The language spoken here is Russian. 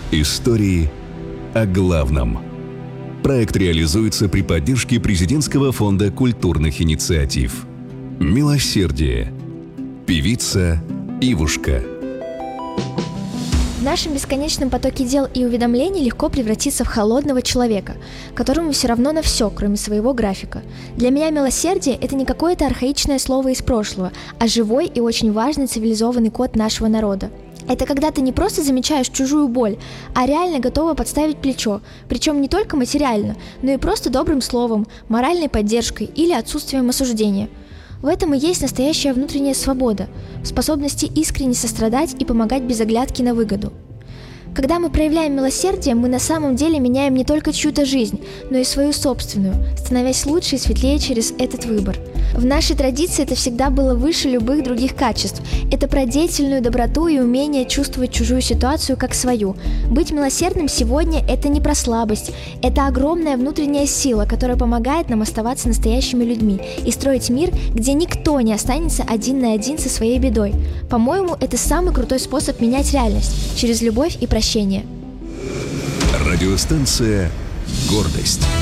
Истории о главном. Проект реализуется при поддержке Президентского фонда культурных инициатив. «Милосердие». Певица Ивушка. В нашем бесконечном потоке дел и уведомлений легко превратиться в холодного человека, которому все равно на все, кроме своего графика. Для меня милосердие – это не какое-то архаичное слово из прошлого, а живой и очень важный цивилизованный код нашего народа. Это когда ты не просто замечаешь чужую боль, а реально готова подставить плечо, причем не только материально, но и просто добрым словом, моральной поддержкой или отсутствием осуждения. В этом и есть настоящая внутренняя свобода, в способности искренне сострадать и помогать без оглядки на выгоду. Когда мы проявляем милосердие, мы на самом деле меняем не только чью-то жизнь, но и свою собственную, становясь лучше и светлее через этот выбор. В нашей традиции это всегда было выше любых других качеств. Это про деятельную доброту и умение чувствовать чужую ситуацию как свою. Быть милосердным сегодня – это не про слабость, это огромная внутренняя сила, которая помогает нам оставаться настоящими людьми и строить мир, где никто не останется один на один со своей бедой. По-моему, это самый крутой способ менять реальность – через любовь и прощение. Радиостанция «Гордость».